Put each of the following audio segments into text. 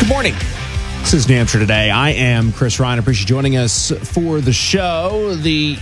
Good morning. This is New Hampshire Today. I am Chris Ryan. I appreciate you joining us for the show. The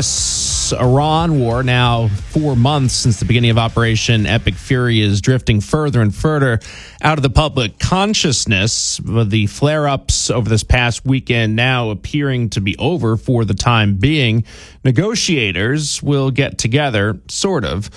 U.S.-Iran war, now 4 months since the beginning of Operation Epic Fury, is drifting further and further out of the public consciousness. The flare-ups over this past weekend now appearing to be over for the time being. Negotiators will get together, sort of,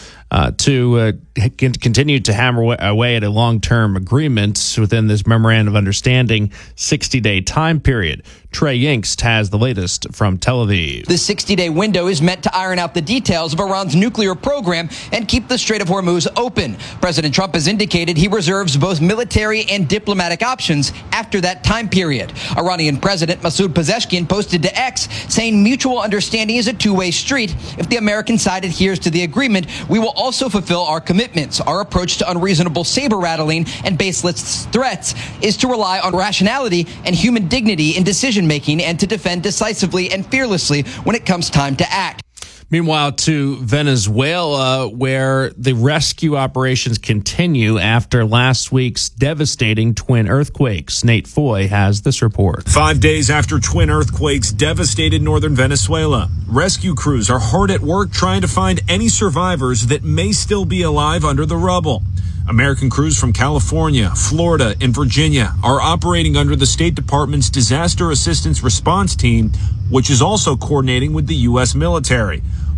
to continue to hammer away at a long-term agreement within this Memorandum of Understanding 60-day time period. Trey Yingst has the latest from Tel Aviv. The 60-day window is meant to iron out the details of Iran's nuclear program and keep the Strait of Hormuz open. President Trump has indicated he reserves both military and diplomatic options after that time period. Iranian President Masoud Pezeshkian posted to X saying mutual understanding is a two-way street. If the American side adheres to the agreement, we will also fulfill our commitments. Our approach to unreasonable saber-rattling and baseless threats is to rely on rationality and human dignity in decision-making and to defend decisively and fearlessly when it comes time to act. Meanwhile, to Venezuela, where the rescue operations continue after last week's devastating twin earthquakes. Nate Foy has this report. 5 days after twin earthquakes devastated northern Venezuela, rescue crews are hard at work trying to find any survivors that may still be alive under the rubble. American crews from California, Florida, and Virginia are operating under the State Department's Disaster Assistance Response Team, which is also coordinating with the U.S. military.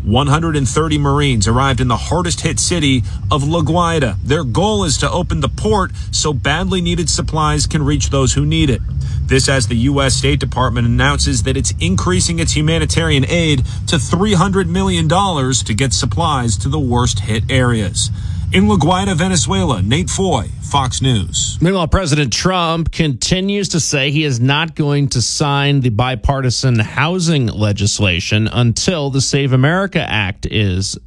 130 Marines arrived in the hardest hit city of La Guaira. Their goal is to open the port so badly needed supplies can reach those who need it. This as the U.S. State Department announces that it's increasing its humanitarian aid to $300 million to get supplies to the worst hit areas. In La Guaira, Venezuela, Nate Foy, Fox News. Meanwhile, President Trump continues to say he is not going to sign the bipartisan housing legislation until the Save America Act is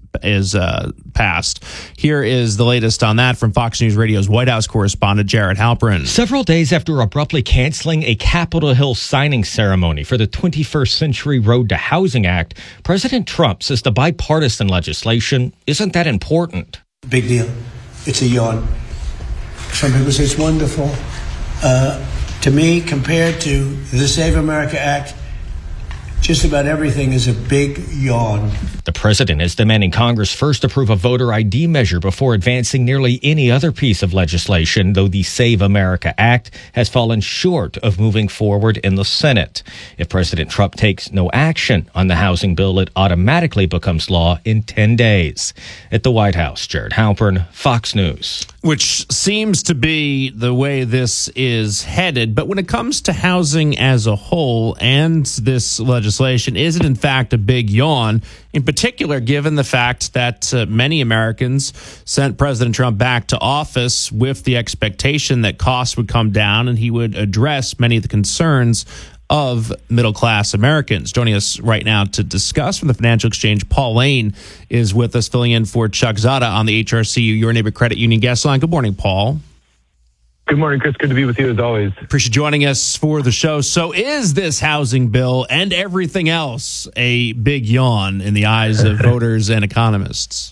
passed. Here is the latest on that from Fox News Radio's White House correspondent Jared Halpern. Several days after abruptly canceling a Capitol Hill signing ceremony for the 21st Century Road to Housing Act, President Trump says the bipartisan legislation isn't that important. Big deal. It's a yawn. Some people say it's wonderful. To me, compared to the Save America Act, just about everything is a big yawn. The president is demanding Congress first approve a voter ID measure before advancing nearly any other piece of legislation, though the Save America Act has fallen short of moving forward in the Senate. If President Trump takes no action on the housing bill, it automatically becomes law in 10 days. At the White House, Jared Halpern, Fox News. Which seems to be the way this is headed. But when it comes to housing as a whole and this legislation, is it in fact a big yawn? In particular, given the fact that many Americans sent President Trump back to office with the expectation that costs would come down and he would address many of the concerns of middle-class Americans. Joining us right now to discuss from the Financial Exchange, Paul Lane is with us, filling in for Chuck Zada on the HRCU Your Neighbor Credit Union guest line. Good morning, Paul. Good morning, Chris. Good to be with you as always. Appreciate you joining us for the show. So is this housing bill and everything else a big yawn in the eyes of voters and economists?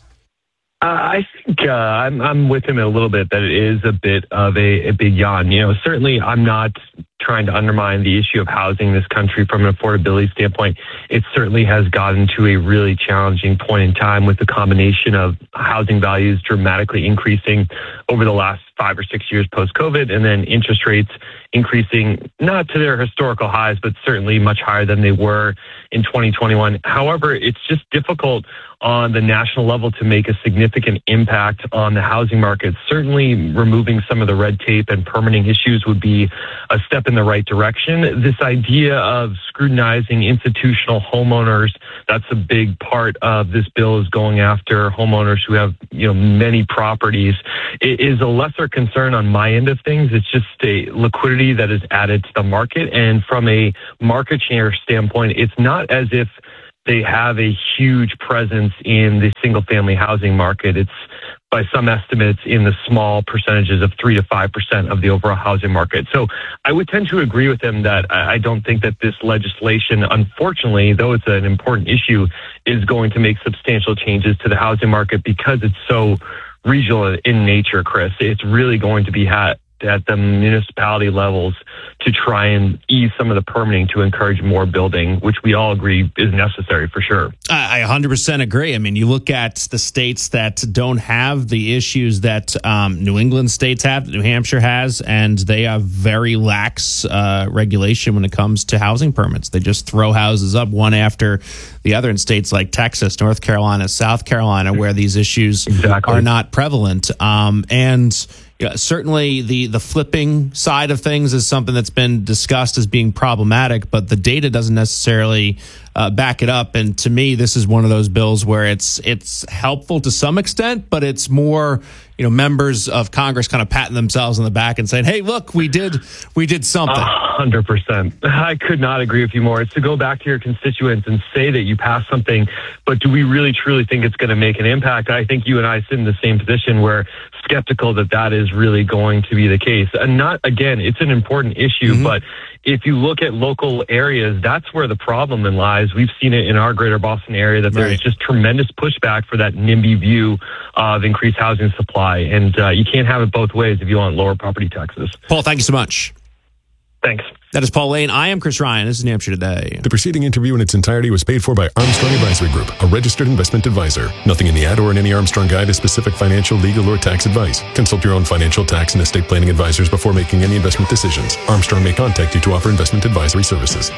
I think I'm with him a little bit that it is a bit of a big yawn. You know, certainly I'm not trying to undermine the issue of housing in this country from an affordability standpoint. It certainly has gotten to a really challenging point in time with the combination of housing values dramatically increasing over the last 5 or 6 years post-COVID, and then interest rates increasing not to their historical highs, but certainly much higher than they were in 2021. However, it's just difficult on the national level to make a significant impact on the housing market. Certainly removing some of the red tape and permitting issues would be a step in the right direction. This idea of scrutinizing institutional homeowners, that's a big part of this bill, is going after homeowners who have, many properties. It is a lesser concern on my end of things. It's just a liquidity that is added to the market. And from a market share standpoint, it's not as if they have a huge presence in the single family housing market. It's, by some estimates, in the small percentages of 3 to 5% of the overall housing market. So I would tend to agree with him that I don't think that this legislation, unfortunately, though it's an important issue, is going to make substantial changes to the housing market because it's so regional in nature, Chris. It's really going to be at the municipality levels to try and ease some of the permitting to encourage more building, which we all agree is necessary for sure. I 100% agree. I mean, you look at the states that don't have the issues that New England states have, that New Hampshire has, and they have very lax regulation when it comes to housing permits. They just throw houses up one after the other in states like Texas, North Carolina, South Carolina, where these issues are not prevalent. And certainly the flipping side of things is something that's been discussed as being problematic, but the data doesn't necessarily back it up. And to me, this is one of those bills where it's helpful to some extent, but it's more, members of Congress kind of patting themselves on the back and saying, "Hey, look, we did something." 100%. I could not agree with you more. It's to go back to your constituents and say that you passed something, but do we really truly think it's going to make an impact? I think you and I sit in the same position where skeptical that is really going to be the case. And it's an important issue, but if you look at local areas, that's where the problem lies. We've seen it in our greater Boston area that there's just tremendous pushback for that NIMBY view of increased housing supply. And you can't have it both ways if you want lower property taxes. Paul, thank you so much. Thanks. That is Paul Lane. I am Chris Ryan. This is New Hampshire Today. The preceding interview in its entirety was paid for by Armstrong Advisory Group, a registered investment advisor. Nothing in the ad or in any Armstrong guide is specific financial, legal, or tax advice. Consult your own financial, tax, and estate planning advisors before making any investment decisions. Armstrong may contact you to offer investment advisory services.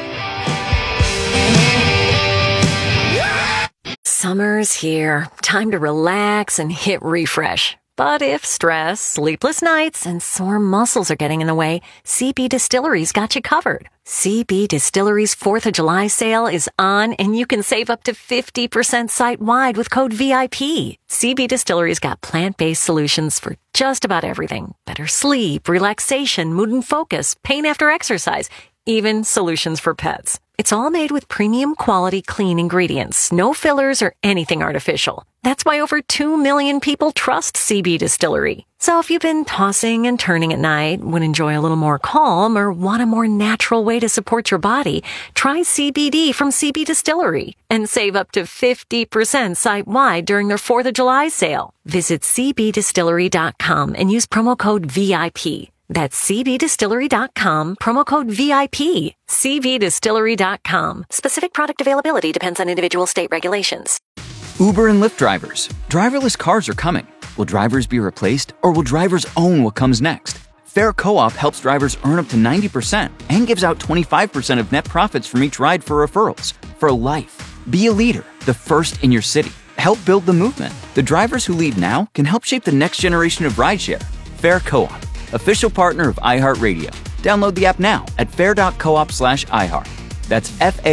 Summer's here. Time to relax and hit refresh. But if stress, sleepless nights, and sore muscles are getting in the way, CB Distillery's got you covered. CB Distillery's 4th of July sale is on, and you can save up to 50% site-wide with code VIP. CB Distillery's got plant-based solutions for just about everything. Better sleep, relaxation, mood and focus, pain after exercise, even solutions for pets. It's all made with premium quality clean ingredients, no fillers or anything artificial. That's why over 2 million people trust CB Distillery. So if you've been tossing and turning at night, would enjoy a little more calm, or want a more natural way to support your body, try CBD from CB Distillery and save up to 50% site-wide during their 4th of July sale. Visit cbdistillery.com and use promo code VIP. That's cbdistillery.com, promo code VIP. cbdistillery.com. Specific product availability depends on individual state regulations. Uber and Lyft drivers. Driverless cars are coming. Will drivers be replaced, or will drivers own what comes next? Fair Co-op helps drivers earn up to 90% and gives out 25% of net profits from each ride for referrals. For life. Be a leader, the first in your city. Help build the movement. The drivers who lead now can help shape the next generation of rideshare. Fair Co-op. Official partner of iHeartRadio. Download the app now at fair.coop/iHeart. That's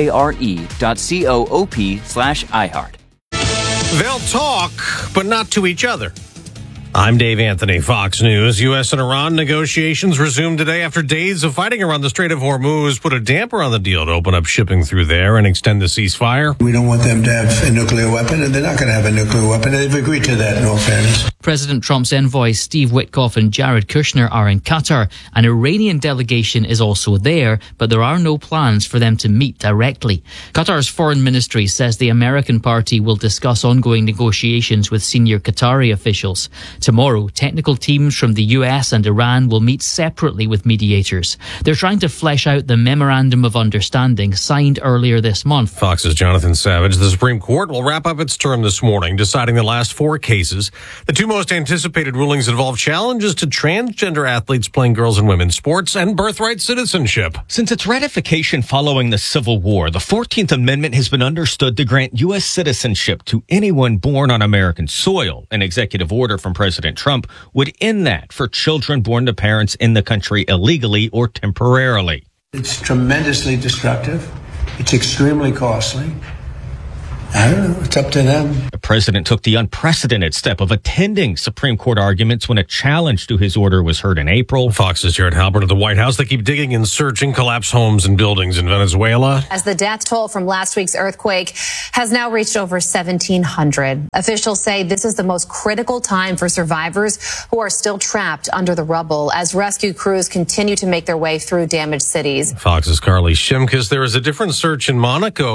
FARE.coop/iHeart. They'll talk, but not to each other. I'm Dave Anthony, Fox News. U.S. and Iran negotiations resumed today after days of fighting around the Strait of Hormuz put a damper on the deal to open up shipping through there and extend the ceasefire. We don't want them to have a nuclear weapon, and they're not going to have a nuclear weapon. They've agreed to that, in all fairness. President Trump's envoys Steve Witkoff and Jared Kushner are in Qatar. An Iranian delegation is also there, but there are no plans for them to meet directly. Qatar's foreign ministry says the American party will discuss ongoing negotiations with senior Qatari officials. Tomorrow, technical teams from the US and Iran will meet separately with mediators. They're trying to flesh out the Memorandum of Understanding signed earlier this month. Fox's Jonathan Savage. The Supreme Court will wrap up its term this morning, deciding the last 4 cases. The 2 most anticipated rulings involve challenges to transgender athletes playing girls and women's sports and birthright citizenship. Since its ratification following the Civil War, the 14th Amendment has been understood to grant U.S. citizenship to anyone born on American soil. An executive order from President Trump would end that for children born to parents in the country illegally or temporarily. It's tremendously destructive. It's extremely costly. I don't know. It's up to them. The president took the unprecedented step of attending Supreme Court arguments when a challenge to his order was heard in April. Fox's Jared Halpern at the White House. They keep digging and searching collapsed homes and buildings in Venezuela. As the death toll from last week's earthquake has now reached over 1,700. Officials say this is the most critical time for survivors who are still trapped under the rubble as rescue crews continue to make their way through damaged cities. Fox's Carly Shimkus. There is a different search in Monaco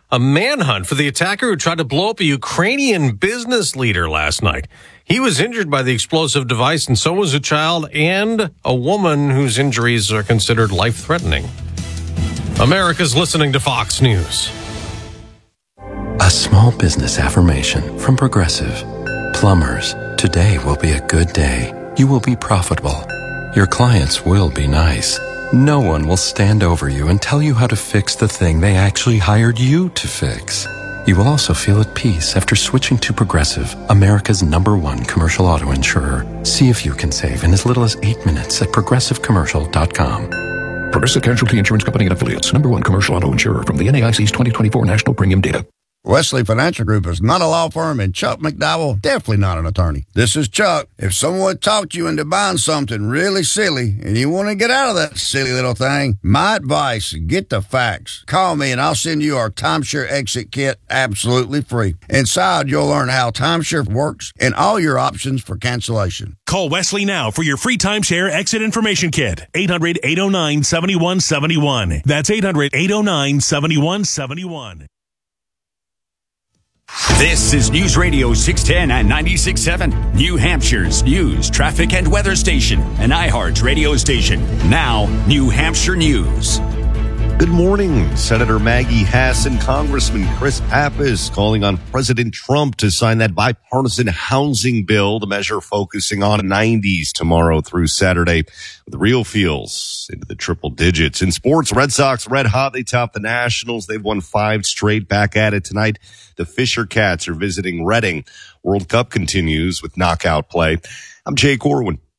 a manhunt for the attacker who tried to blow up a Ukrainian business leader last night. He was injured by the explosive device, and so was a child and a woman whose injuries are considered life-threatening. America's listening to Fox News. A small business affirmation from Progressive. Plumbers, today will be a good day. You will be profitable. Your clients will be nice. No one will stand over you and tell you how to fix the thing they actually hired you to fix. You will also feel at peace after switching to Progressive, America's #1 commercial auto insurer. See if you can save in as little as 8 minutes at progressivecommercial.com. Progressive Casualty Insurance Company and Affiliates, #1 commercial auto insurer from the NAIC's 2024 National Premium Data. Wesley Financial Group is not a law firm, and Chuck McDowell definitely not an attorney. This is Chuck. If someone talked you into buying something really silly and you want to get out of that silly little thing, my advice, get the facts. Call me and I'll send you our timeshare exit kit absolutely free. Inside, you'll learn how timeshare works and all your options for cancellation. Call Wesley now for your free timeshare exit information kit. 800-809-7171. That's 800-809-7171. This is News Radio 610 and 96.7, New Hampshire's news, traffic, and weather station, an iHeart radio station. Now, New Hampshire News. Good morning. Senator Maggie Hassan, Congressman Chris Pappas calling on President Trump to sign that bipartisan housing bill, the measure focusing on 90s tomorrow through Saturday, with real feels into the triple digits. In sports, Red Sox red hot. They topped the Nationals. They've won 5 straight. Back at it tonight. The Fisher Cats are visiting Reading. World Cup continues with knockout play. I'm Jake Orwin.